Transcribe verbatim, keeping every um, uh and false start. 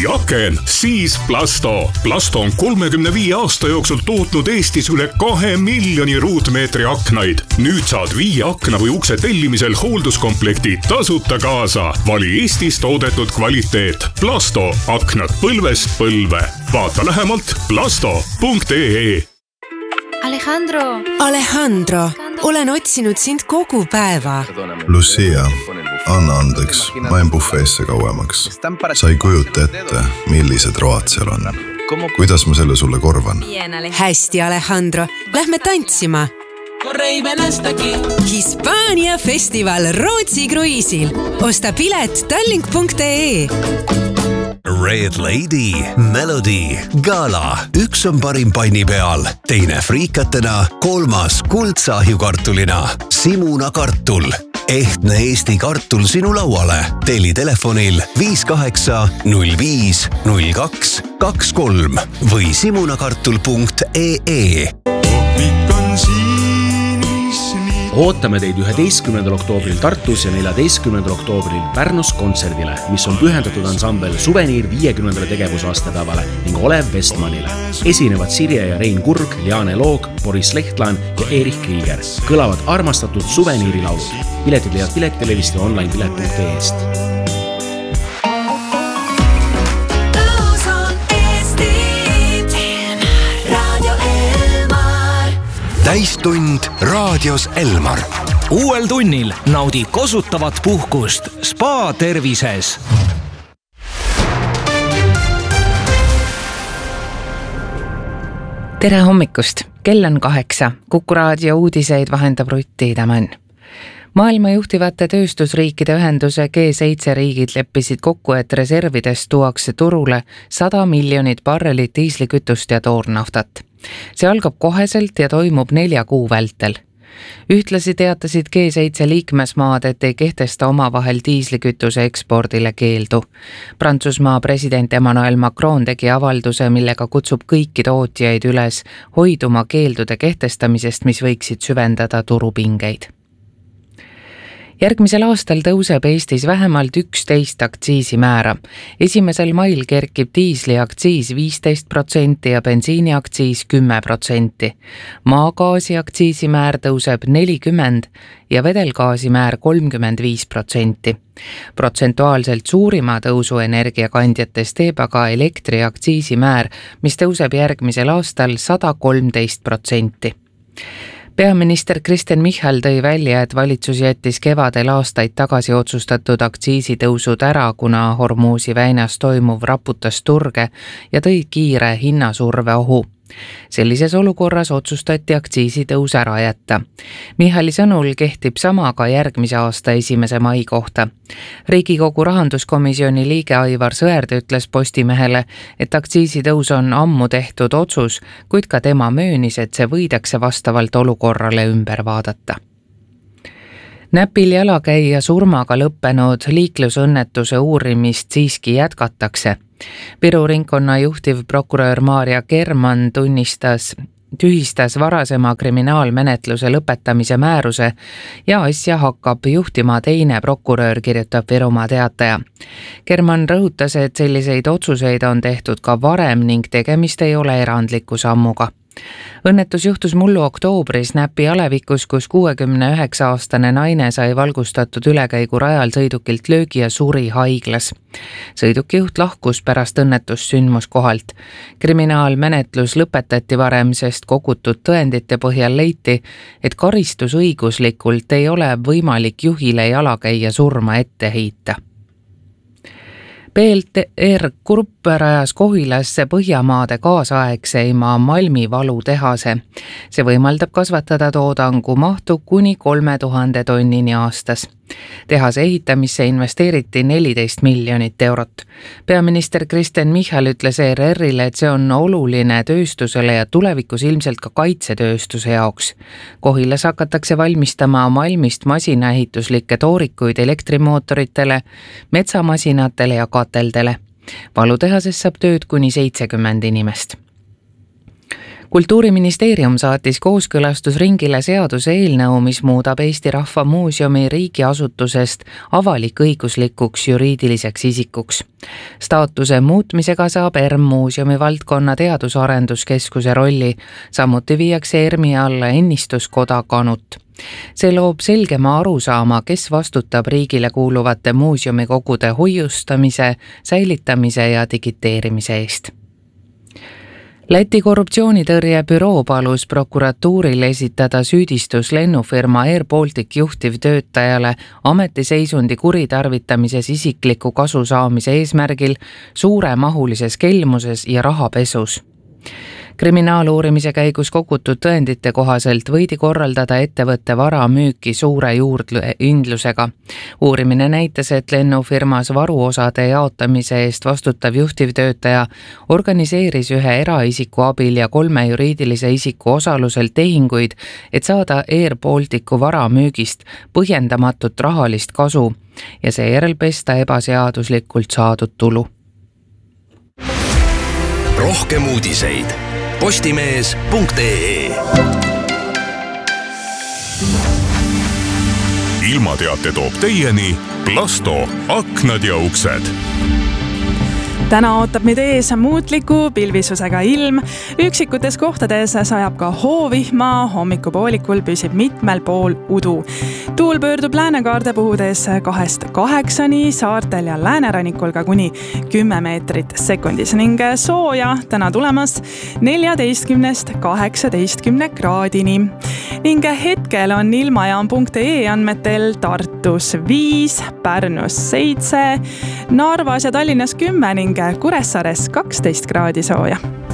aken, siis Plasto. Plasto on kolmekümne viie aasta jooksul tootnud Eestis üle kahe miljoni ruutmeetri aknaid. Nüüd saad viie akna või ukse tellimisel hoolduskomplekti tasuta kaasa. Vali Eestis toodetud kvaliteet. Plasto, aknad põlvest põlve. Vaata lähemalt plasto punkt ee. Alejandro! Alejandro, olen otsinud sind kogu päeva. Lucia, anna andeks, ma en bufeesse kauemaks. Sa ei kujuta ette, millised road seal on. Kuidas ma selle sulle korvan? Hästi, Alejandro, lähme tantsima. Hispaania festival Rootsi kruiisil. Osta pilet tallink punkt ee. Red Lady, Melody, Gala. Üks on parim panni peal, teine friikatena, kolmas kuldsahjukartulina. Simuna kartul. Ehtne Eesti kartul sinu lauale. Teli telefonil viis kaheksa null viis null kaks kaks kolm või simunakartul punkt ee. Ootame teid üheteistkümnendal oktoobril Tartus ja neljateistkümnendal oktoobril Pärnus kontserdile, mis on pühendatud ansambel Suveniir viiekümnendale tegevusaastapäevale ning Olev Vestmanile. Esinevad Sirje ja Rein Kurg, Liane Loog, Boris Lehtlaan ja Erich Krieger. Kõlavad armastatud Suveniiri laulud. Piletid leiad Piletilevist ja online pilet punkt ee-st. Täistund raadios Elmar. Uuel tunnil naudi kosutavat puhkust Spa tervises. Tere hommikust! Kell on kaheksa. Kuku raadio uudiseid vahendab Rutti Idamann. Maailma juhtivate tööstusriikide ühenduse G seitse riigid leppisid kokku, et reservidest tuuakse turule sada miljonit barrelit diislikütust ja toornaftat. See algab koheselt ja toimub nelja kuu vältel. Ühtlasi teatasid G seitse liikmesmaad, et ei kehtesta omavahel diislikütuse ekspordile keeldu. Prantsusmaa president Emmanuel Macron tegi avalduse, millega kutsub kõiki tootjaid üles hoiduma keeldude kehtestamisest, mis võiksid süvendada turupingeid. Järgmisel aastal tõuseb Eestis vähemalt üksteist aktsiisimäära. Esimesel mail kerkib diisli aktsiis viisteist protsenti ja bensiini aktsiis kümme protsenti. Maagaasi aktsiisimäär tõuseb nelikümmend ja vedelgaasimäär kolmkümmend viis protsenti. Protsentuaalselt suurima tõusu energiakandjates teeb aga elektri aktsiisimäär, mis tõuseb järgmisel aastal sada kolmteist protsenti. Peaminister Kristen Michal tõi välja, et valitsus jättis kevadel aastaid tagasi otsustatud aktsiisitõusud ära, kuna Hormuzi väinas toimuv raputas turge ja tõi kiire hinnasurve ohu. Sellises olukorras otsustati aktsiisitõus ära jätta. Michali sõnul kehtib sama ka järgmise aasta esimese mai kohta. Riigikogu rahanduskomisjoni liige Aivar Sõerd ütles Postimehele, et aktsiisitõus on ammu tehtud otsus, kuid ka tema möönis, et see võidakse vastavalt olukorrale ümber vaadata. Näpil jalakäija surmaga lõppenud liiklusõnnetuse uurimist siiski jätkatakse. Viru ringkonna juhtiv prokurör Maarja Kerman tunnistas, tühistas varasema kriminaalmenetluse lõpetamise määruse ja asja hakkab juhtima teine prokurör, kirjutab Virumaa Teataja. Kerman rõhutas, et selliseid otsuseid on tehtud ka varem ning tegemist ei ole erandliku sammuga. Õnnetus juhtus mullu oktoobris Näpi alevikus, kus kuuekümne üheksa aastane naine sai valgustatud ülekäigu rajal sõidukilt löögi ja suri haiglas. Sõidukijuht lahkus pärast õnnetust sündmuskohalt. Kriminaalmenetlus lõpetati varem, sest kogutud tõendite põhjal leiti, et karistusõiguslikult ei ole võimalik juhile jalakäija surma ette heita. B L R Grupp rajas Kohilasse Põhjamaade kaasaegseima malmivalutehase. See võimaldab kasvatada toodangu mahtu kuni kolme tuhande tonnini aastas. Tehase ehitamisse investeeriti neliteist miljonit eurot. Peaminister Kristen Michal ütles E R R-ile, et see on oluline tööstusele ja tulevikus ilmselt ka kaitsetööstuse jaoks. Kohilas hakatakse valmistama malmist masinaehituslikke toorikuid elektrimootoritele, metsamasinatele ja kateldele. Valutehases saab tööd kuni seitsekümmend inimest. kultuuriministeerium saatis kooskõlastusringile seaduse eelnõu, mis muudab Eesti Rahva Muuseumi riigiasutusest avalik-õiguslikuks juriidiliseks isikuks. Staatuse muutmisega saab E R M muuseumi valdkonna teadusarenduskeskuse rolli, samuti viiakse E R M-i alla ennistuskoda Kanut. See loob selgema arusaama, kes vastutab riigile kuuluvate muuseumikogude hoiustamise, säilitamise ja digiteerimise eest. Läti korruptsioonitõrje büroo palus prokuratuuril esitada süüdistus lennufirma Air Baltic juhtivtöötajale ametiseisundi kuritarvitamises isikliku kasu saamise eesmärgil, suuremahulises kelmuses ja rahapesus. Kriminaaluurimise käigus kogutud tõendite kohaselt võidi korraldada ettevõtte vara müüki suure juurdindlusega. Uurimine näitas, et lennufirmas varuosade jaotamise eest vastutav juhtivtöötaja organiseeris ühe eraisiku abil ja kolme juriidilise isiku osalusel tehinguid, et saada Air Balticu vara müügist põhjendamatut rahalist kasu ja seejärel pesta ebaseaduslikult saadud tulu. Rohkem uudiseid postimees punkt ee. Ilmateate toob teieni Plasto aknad ja uksed. Täna ootab meid ees muutliku pilvisusega ilm. Üksikutes kohtades sajab ka hoovihma, hommikupoolikul püsib mitmel pool udu. Tuul pöördub läänekaarde puhudes kahest kaheksani, saartel ja läänerannikul ka kuni kümme meetrit sekundis ning sooja täna tulemas neljateistkümnest kaheksateistkümne kraadini. Ning hetkel on ilmajaam punkt ee andmetel Tartus viis, Pärnus seitse, Narvas ja Tallinnas kümme ning Kuressaares kaksteist kraadi sooja.